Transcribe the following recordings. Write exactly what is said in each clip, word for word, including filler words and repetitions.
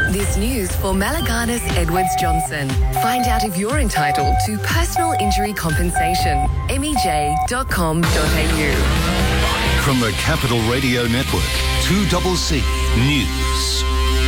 This news for Malaganas Edwards Johnson. Find out if you're entitled to personal injury compensation. m e j dot com dot a u. From the Capital Radio Network, two C C News.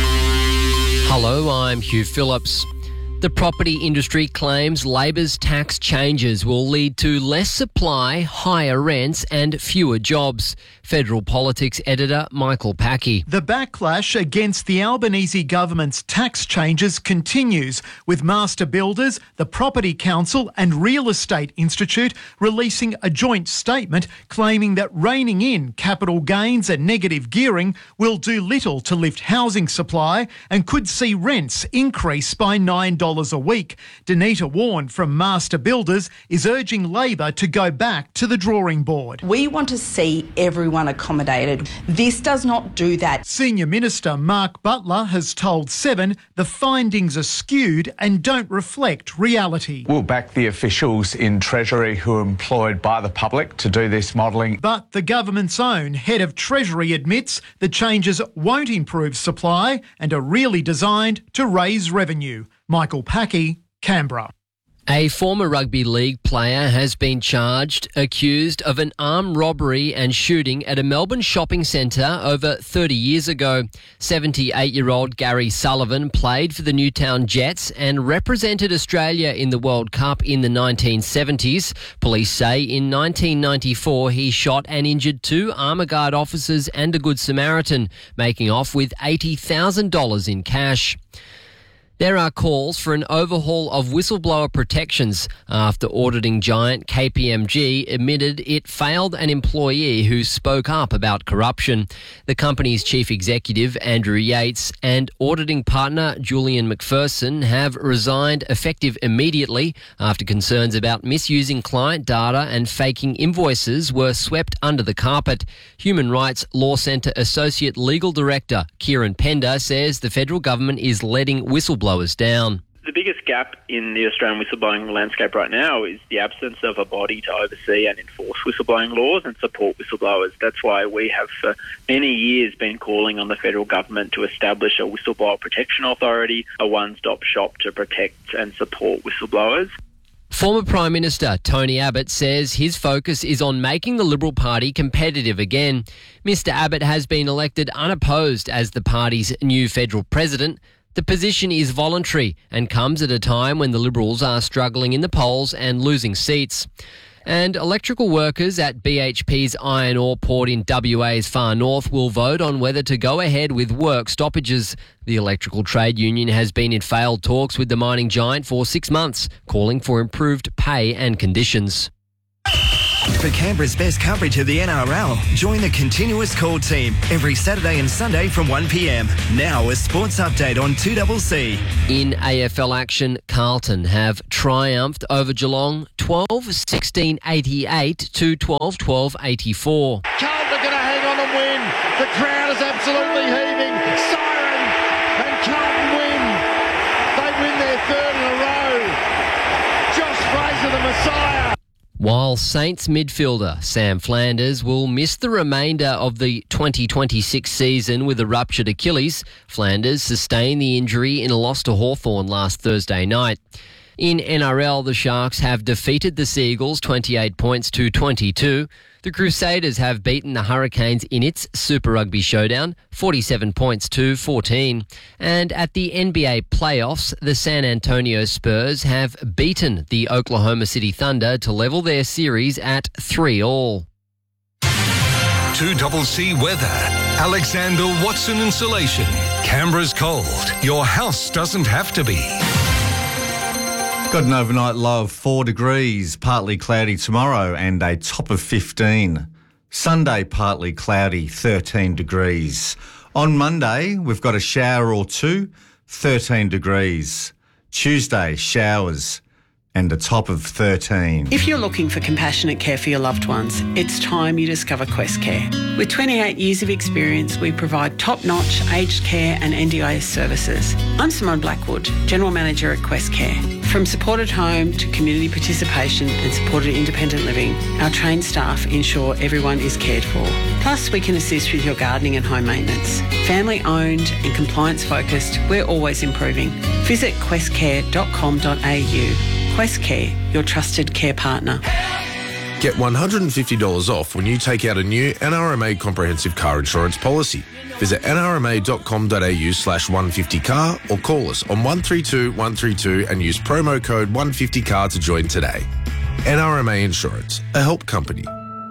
Hello, I'm Hugh Phillips. The property industry claims Labor's tax changes will lead to less supply, higher rents and fewer jobs. Federal Politics editor Michael Packey. The backlash against the Albanese government's tax changes continues, with master builders, the Property Council and Real Estate Institute releasing a joint statement claiming that reining in capital gains and negative gearing will do little to lift housing supply and could see rents increase by nine dollars a week. Danita Warren from Master Builders is urging Labor to go back to the drawing board. We want to see everyone accommodated. This does not do that. Senior Minister Mark Butler has told Seven the findings are skewed and don't reflect reality. We'll back the officials in Treasury who are employed by the public to do this modelling. But the government's own head of Treasury admits the changes won't improve supply and are really designed to raise revenue. Michael Packey, Canberra. A former rugby league player has been charged, accused of an armed robbery and shooting at a Melbourne shopping centre over thirty years ago. seventy-eight-year-old Gary Sullivan played for the Newtown Jets and represented Australia in the World Cup in the nineteen seventies. Police say in nineteen ninety-four he shot and injured two Armour Guard officers and a Good Samaritan, making off with eighty thousand dollars in cash. There are calls for an overhaul of whistleblower protections after auditing giant K P M G admitted it failed an employee who spoke up about corruption. The company's chief executive, Andrew Yates, and auditing partner, Julian McPherson, have resigned effective immediately after concerns about misusing client data and faking invoices were swept under the carpet. Human Rights Law Centre Associate Legal Director, Kieran Pender, says the federal government is letting whistleblowers down. The biggest gap in the Australian whistleblowing landscape right now is the absence of a body to oversee and enforce whistleblowing laws and support whistleblowers. That's why we have for many years been calling on the federal government to establish a whistleblower protection authority, a one-stop shop to protect and support whistleblowers. Former Prime Minister Tony Abbott says his focus is on making the Liberal Party competitive again. Mister Abbott has been elected unopposed as the party's new federal president. The position is voluntary and comes at a time when the Liberals are struggling in the polls and losing seats. And electrical workers at B H P's iron ore port in W A's far north will vote on whether to go ahead with work stoppages. The electrical trade union has been in failed talks with the mining giant for six months, calling for improved pay and conditions. For Canberra's best coverage of the N R L, join the Continuous Call team every Saturday and Sunday from one p m. Now a sports update on two C C. In A F L action, Carlton have triumphed over Geelong twelve sixteen eighty-eight to twelve twelve eighty-four. Carlton are going to hang on and win. The crowd is absolutely heaving. Siren and Carlton win. They win their third in a row. Josh Fraser, the Messiah. While Saints midfielder Sam Flanders will miss the remainder of the twenty twenty-six season with a ruptured Achilles, Flanders sustained the injury in a loss to Hawthorn last Thursday night. In N R L, the Sharks have defeated the Seagulls twenty-eight points to twenty-two. The Crusaders have beaten the Hurricanes in its Super Rugby Showdown, forty-seven points to fourteen. And at the N B A playoffs, the San Antonio Spurs have beaten the Oklahoma City Thunder to level their series at three all. two C C weather. Alexander Watson Insulation. Canberra's cold. Your house doesn't have to be. Got an overnight low of four degrees, partly cloudy tomorrow and a top of fifteen. Sunday, partly cloudy, thirteen degrees. On Monday, we've got a shower or two, thirteen degrees. Tuesday, showers and a top of thirteen. If you're looking for compassionate care for your loved ones, it's time you discover Quest Care. With twenty-eight years of experience, we provide top-notch aged care and N D I S services. I'm Simone Blackwood, General Manager at Quest Care. From supported home to community participation and supported independent living, our trained staff ensure everyone is cared for. Plus, we can assist with your gardening and home maintenance. Family owned and compliance focused, we're always improving. Visit quest care dot com dot a u. Quest Care, your trusted care partner. Get one hundred fifty dollars off when you take out a new N R M A comprehensive car insurance policy. Visit n r m a dot com dot a u slash one fifty car or call us on one three two one three two and use promo code one fifty car to join today. N R M A Insurance, a help company.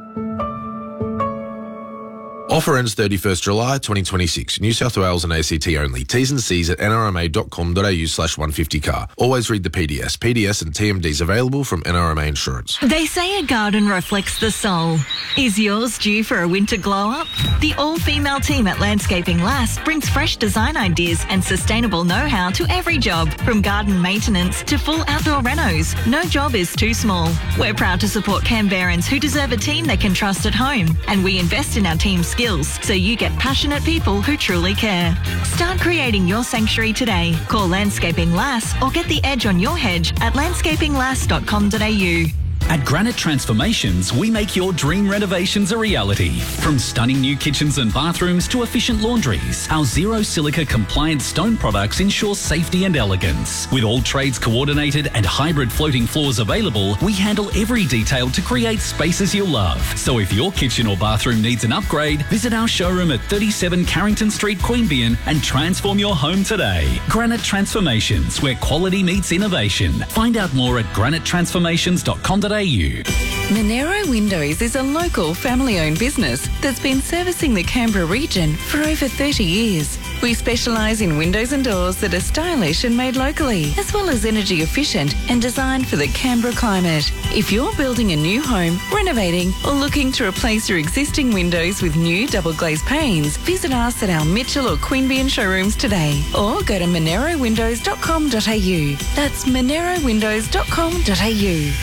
Offer ends thirty-first July twenty twenty-six. New South Wales and A C T only. T's and C's at n r m a dot com dot a u slash one fifty car. Always read the P D S. P D S and T M Ds available from N R M A Insurance. They say a garden reflects the soul. Is yours due for a winter glow-up? The all-female team at Landscaping Lass brings fresh design ideas and sustainable know-how to every job, from garden maintenance to full outdoor renos. No job is too small. We're proud to support Canberrans who deserve a team they can trust at home, and we invest in our team's skills so you get passionate people who truly care. Start creating your sanctuary today. Call Landscaping Lass or get the edge on your hedge at landscaping lass dot com dot a u. At Granite Transformations, we make your dream renovations a reality. From stunning new kitchens and bathrooms to efficient laundries, our zero silica compliant stone products ensure safety and elegance. With all trades coordinated and hybrid floating floors available, we handle every detail to create spaces you'll love. So if your kitchen or bathroom needs an upgrade, visit our showroom at thirty-seven Carrington Street, Queanbeyan and transform your home today. Granite Transformations, where quality meets innovation. Find out more at granite transformations dot com dot a u. Monero Windows is a local family-owned business that's been servicing the Canberra region for over thirty years. We specialise in windows and doors that are stylish and made locally, as well as energy efficient and designed for the Canberra climate. If you're building a new home, renovating or looking to replace your existing windows with new double glazed panes, visit us at our Mitchell or Queanbeyan showrooms today, or go to monero windows dot com dot a u. That's monero windows dot com dot a u.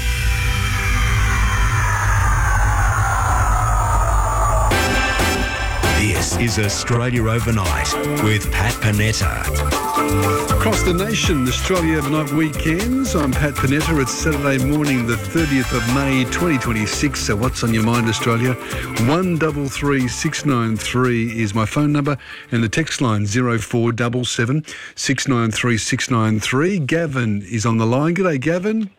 This is Australia Overnight with Pat Panetta. Across the nation, Australia Overnight weekends. I'm Pat Panetta. It's Saturday morning, the thirtieth of May, twenty twenty-six. So what's on your mind, Australia? one three three six nine three is my phone number, and the text line zero four seven seven six nine three six nine three. Gavin is on the line. G'day, Gavin.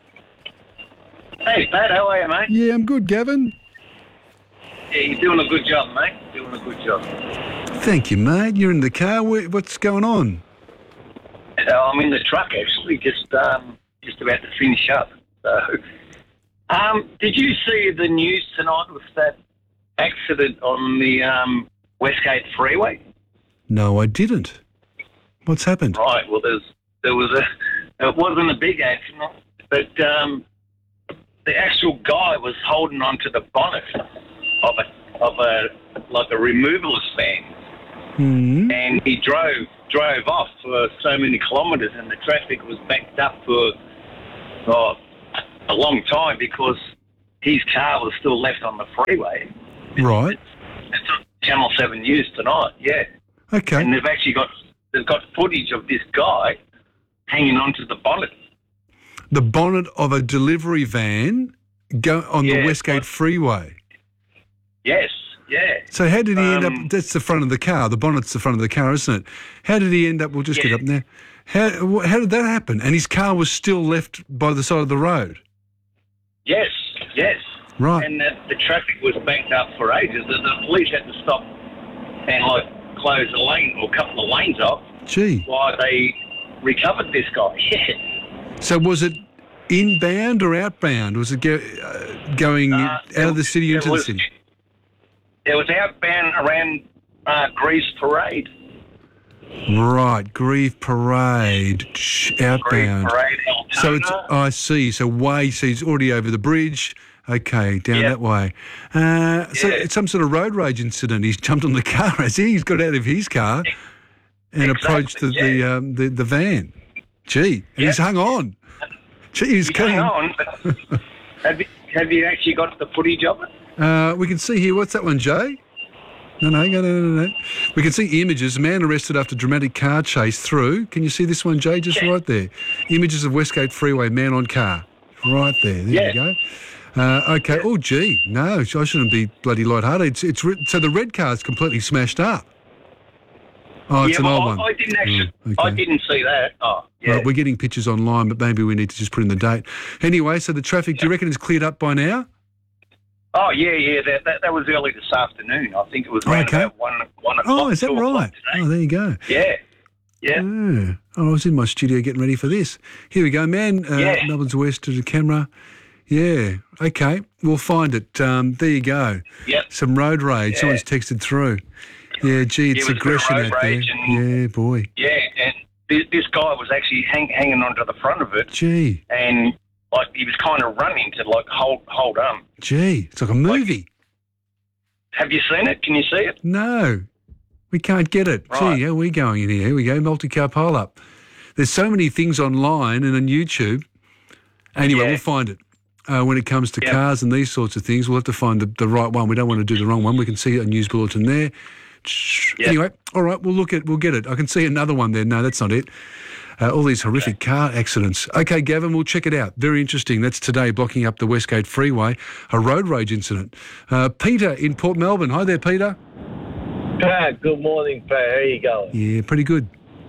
Hey, Pat. How are you, mate? Yeah, I'm good, Gavin. Yeah, you're doing a good job, mate. Doing a good job. Thank you, mate. You're in the car. What's going on? Uh, I'm in the truck, actually, just um, just about to finish up. So, um, did you see the news tonight with that accident on the um, Westgate Freeway? No, I didn't. What's happened? Right. Well, there's there was a. It wasn't a big accident, but um, the actual guy was holding onto the bonnet of a of a like a removalist van, mm-hmm. and he drove drove off for so many kilometres, and the traffic was backed up for oh, a long time because his car was still left on the freeway. Right. It's on Channel Seven News tonight. Yeah. Okay. And they've actually got they've got footage of this guy hanging onto the bonnet. The bonnet of a delivery van go on Yeah, the Westgate but- Freeway. Yes, yeah. So how did he end Um, up? That's the front of the car. The bonnet's the front of the car, isn't it? How did he end up? We'll just Yeah. get up there. How wh- how did that happen? And his car was still left by the side of the road. Yes, yes. Right. And the, the traffic was backed up for ages. The, the police had to stop and like close a lane or a couple of lanes off Gee. while they recovered this guy. Yeah. So was it inbound or outbound? Was it go, uh, going Uh, out of the city it into was- the city? It was outbound around uh, Grease Parade. Right, Grieve Parade, shh, outbound. Parade, so it's, oh, I see. So way, so he's already over the bridge. Okay, down Yep. that way. Uh, so Yeah. it's some sort of road rage incident. He's jumped on the car, has he? He's got out of his car and approached the Exactly, the, um, the the van. Gee, and he's hung on. Gee, he's You cutting. hang on. but have, you, have you actually got the footage of it? Uh, we can see here, what's that one, Jay? No, no, no, no, no, no. We can see images. Man arrested after dramatic car chase through. Can you see this one, Jay? Just right there. Images of Westgate Freeway, man on car. Right there. There Yeah. you go. Uh, okay. Oh, gee. No, I shouldn't be bloody lighthearted. It's, it's re- so the red car's completely smashed up. Oh, it's yeah, an well, old I, one. I didn't actually. Oh, okay. I didn't see that. Oh, yeah. Right, we're getting pictures online, but maybe we need to just put in the date. Anyway, so the traffic, do you reckon it's cleared up by now? Oh, yeah, yeah. That, that that was early this afternoon. I think it was around Okay. about one one o'clock. Oh, is that two o'clock right? today. Oh, there you go. Yeah. Yeah. Oh, oh, I was in my studio getting ready for this. Here we go, man. Uh, Yeah. Melbourne's West to the camera. Yeah. Okay. We'll find it. Um, there you go. Yep. Some road rage. Yeah. Someone's texted through. Yeah, gee, it's Yeah, it was a bit of aggression road out there. rage and- Yeah, boy. Yeah, and this, this guy was actually hang, hanging onto the front of it, Gee. and like he was kind of running to like hold hold on. Gee. It's like a movie. Have you seen it? Can you see it? No. We can't get it. Right. Gee, how are we going in here? Here we go. Multi-car pile-up. There's so many things online and on YouTube. Anyway, Yeah. we'll find it. Uh, when it comes to Yep. cars and these sorts of things, we'll have to find the, the right one. We don't want to do the wrong one. We can see a news bulletin there. Yep. Anyway, all right, we'll look at, we'll get it. I can see another one there. No, that's not it. Uh, all these horrific car accidents. Okay, Gavin, we'll check it out. Very interesting. That's today, blocking up the Westgate Freeway, a road rage incident. Uh, Peter in Port Melbourne. Hi there, Peter. Pat, good morning, Pat. How you going? Yeah, pretty good.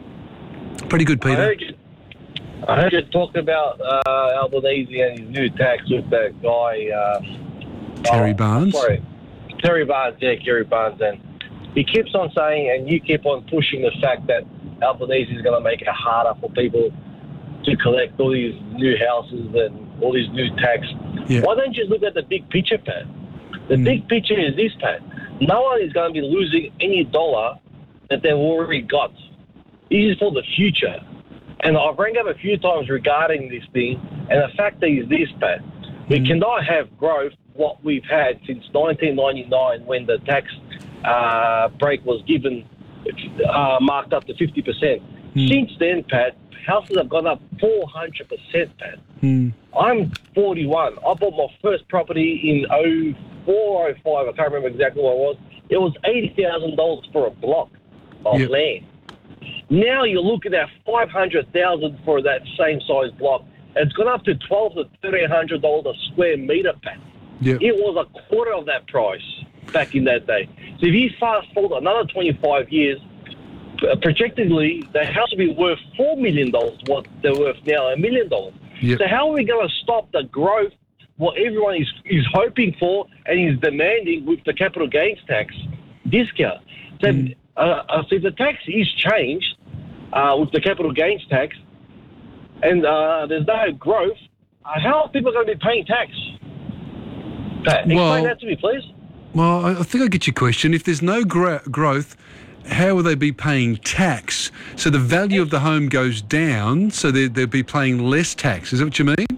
Pretty good, I Peter. heard you, I heard you talk about uh, Albanese and his new tax with that guy. Um, Terry oh, Barnes. Sorry. Terry Barnes, yeah, Terry Barnes. And he keeps on saying, and you keep on pushing the fact that Albanese is going to make it harder for people to collect all these new houses and all these new tax. Yeah. Why don't you look at the big picture, Pat? The big picture is this, Pat. No one is going to be losing any dollar that they've already got. This is for the future. And I've rang up a few times regarding this thing, and the fact is this, Pat. We cannot have growth what we've had since nineteen ninety-nine when the tax uh, break was given, uh, marked up to fifty percent. Since then, Pat, houses have gone up four hundred percent, Pat. Mm. I'm forty-one. I bought my first property in oh four, oh five. I can't remember exactly what it was. It was eighty thousand dollars for a block of Yep. land. Now you're looking at five hundred thousand dollars for that same size block. It's gone up to twelve to thirteen hundred dollars a square metre, Pat. Yep. It was a quarter of that price back in that day. So if you fast forward another twenty-five years, uh, projectedly, the house will be worth four million dollars, what they're worth now, a million dollars. Yep. So how are we going to stop the growth, what everyone is, is hoping for and is demanding with the capital gains tax discount? So, Mm. uh, uh, so if the tax is changed uh, with the capital gains tax and uh, there's no growth, uh, how are people going to be paying tax? Pat, explain Well- that to me, please. Well, I I think I get your question. If there's no gra- growth, how will they be paying tax? So the value of the home goes down, so they, they'll be paying less tax. Is that what you mean?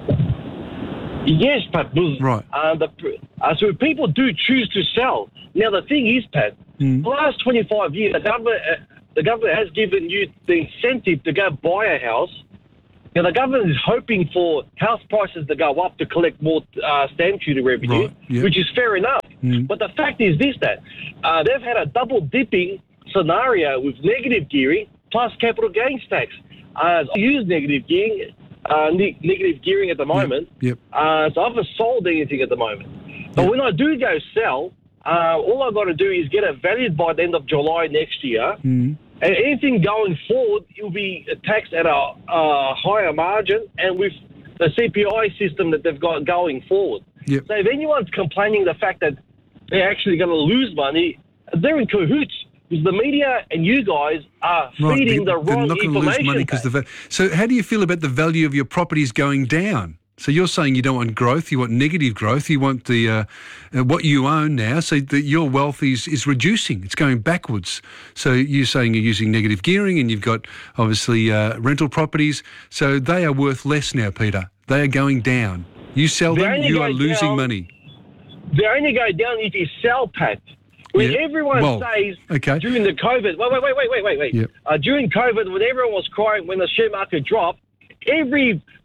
Yes, Pat. Right. Uh, the, uh, so people do choose to sell. Now, the thing is, Pat, Mm. the last twenty-five years, the government, uh, the government has given you the incentive to go buy a house. Now, the government is hoping for house prices to go up to collect more uh, stamp duty revenue, Right, yeah. which is fair enough. Mm. But the fact is this, that uh, they've had a double dipping scenario with negative gearing plus capital gains tax. Uh, I use negative gearing, uh, ne- negative gearing at the moment. Yep. Uh, so I haven't sold anything at the moment. But when I do go sell, uh, all I've got to do is get it valued by the end of July next year. Mm. And anything going forward, it'll be taxed at a, a higher margin and with the C P I system that they've got going forward. Yep. So if anyone's complaining the fact that they're actually going to lose money, they're in cahoots because the media and you guys are Right, feeding they- the they're wrong not going to lose information. money because the va- So how do you feel about the value of your properties going down? So you're saying you don't want growth, you want negative growth, you want the uh, uh, what you own now, so that your wealth is, is reducing, it's going backwards. So you're saying you're using negative gearing and you've got obviously uh, rental properties, so they are worth less now, Peter. They are going down. You sell They them, only you go are losing down- money. They only go down if you sell, Pat. When Yeah. everyone Well, says okay. during the COVID, wait, wait, wait, wait, wait, wait, wait. Yep. Uh, during COVID, when everyone was crying when the share market dropped, every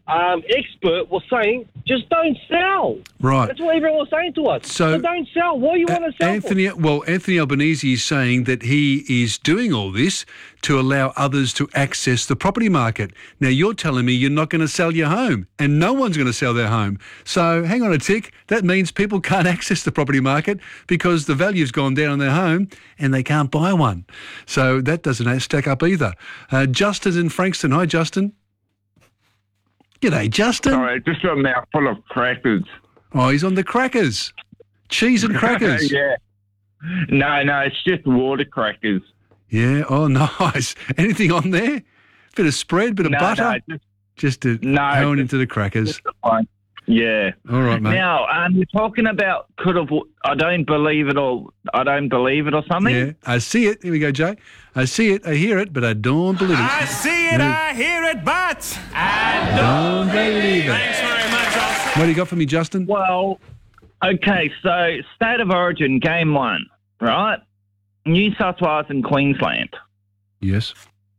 um, expert was saying, just don't sell. Right. That's what everyone was saying to us. So- So, don't sell. What do you want to sell Anthony, well, Anthony Albanese is saying that he is doing all this to allow others to access the property market. Now, you're telling me you're not going to sell your home, and no one's going to sell their home. So, hang on a tick. That means people can't access the property market because the value's gone down on their home and they can't buy one. So, that doesn't stack up either. Uh, Justin's in Frankston. Hi, Justin. G'day, Justin. Sorry, just got a mouthful of crackers. Oh, he's on the crackers. Cheese and crackers. Yeah. No, no, it's just water crackers. Yeah, oh, nice. Anything on there? Bit of spread, bit of No, butter? no, just, just to no, going just- into the crackers. Yeah. All right, mate. Now, um, you're talking about could have. I don't believe it or I don't believe it or something. Yeah, I see it. Here we go, Jay. I see it, I hear it, but I don't believe it. I see it, Yeah. I hear it, but I Don't believe it. Thanks very much, Austin. What do you got for me, Justin? Well, okay, so State of Origin, game one, right? New South Wales and Queensland. Yes.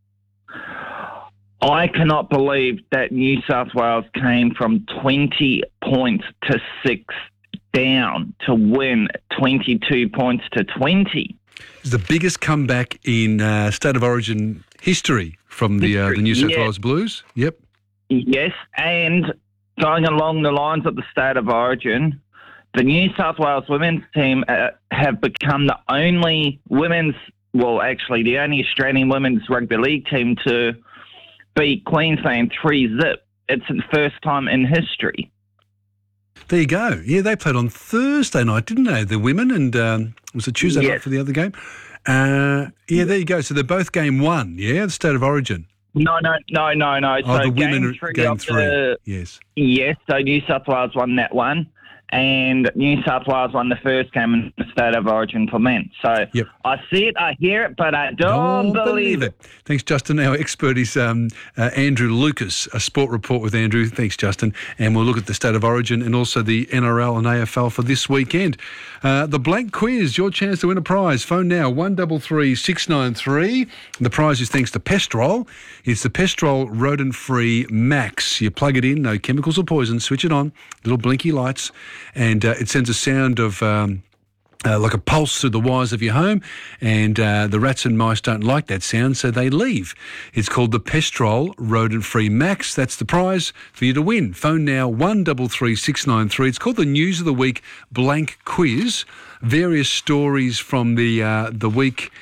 I cannot believe that New South Wales came from twenty points to six down to win twenty-two points to twenty. It's the biggest comeback in uh, State of Origin history from the uh, the New South Yeah. Wales Blues. Yep. Yes, and going along the lines of the State of Origin, the New South Wales women's team uh, have become the only women's, well, actually the only Australian women's rugby league team to beat Queensland three zip. It's the first time in history. There you go. Yeah, they played on Thursday night, didn't they? The women, and um, was it Tuesday night Yes. for the other game? Uh, yeah, there you go. So they're both game one. Yeah, the State of Origin. No, no, no, no, no. Oh, so the women game are three game of three. the- Yes. Yes, so New South Wales won that one, and New South Wales won the first game in the State of Origin for men. So Yep. I see it, I hear it, but I don't, believe it. Thanks, Justin. Our expert is um, uh, Andrew Lucas, a sport report with Andrew. Thanks, Justin. And we'll look at the State of Origin and also the N R L and A F L for this weekend. Uh, the blank quiz, your chance to win a prize. Phone now, one three three, six nine three. The prize is thanks to Pestrol. It's the Pestrol Rodent-Free Max. You plug it in, no chemicals or poison, switch it on, little blinky lights, and uh, it sends a sound of... Um, Uh, like a pulse through the wires of your home, and uh, the rats and mice don't like that sound, so they leave. It's called the Pestrol Rodent-Free Max. That's the prize for you to win. Phone now, one three three, six nine three. It's called the News of the Week Blank Quiz. Various stories from the uh, the week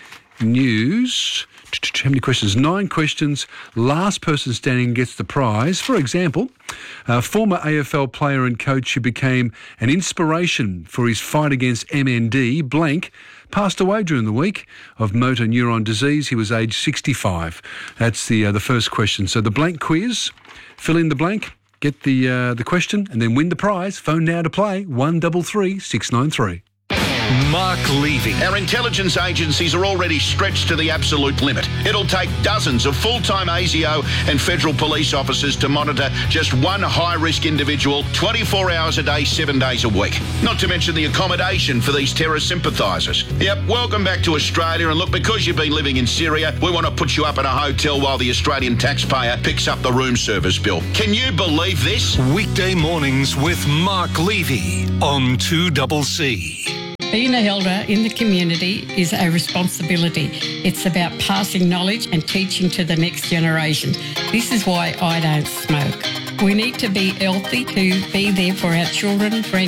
news. How many questions? Nine questions. Last person standing gets the prize. For example, a former A F L player and coach who became an inspiration for his fight against M N D, blank, passed away during the week of motor neuron disease. He was aged sixty-five. That's the uh, the first question. So the blank quiz, fill in the blank, get the uh, the question, and then win the prize. Phone now to play, one three three, six nine three. Mark Levy. Our intelligence agencies are already stretched to the absolute limit. It'll take dozens of full-time A S I O and federal police officers to monitor just one high-risk individual twenty-four hours a day, seven days a week. Not to mention the accommodation for these terror sympathisers. Yep, welcome back to Australia, and look, because you've been living in Syria, we want to put you up in a hotel while the Australian taxpayer picks up the room service bill. Can you believe this? Weekday mornings with Mark Levy on two C C. Being an elder in the community is a responsibility. It's about passing knowledge and teaching to the next generation. This is why I don't smoke. We need to be healthy to be there for our children, grandchildren,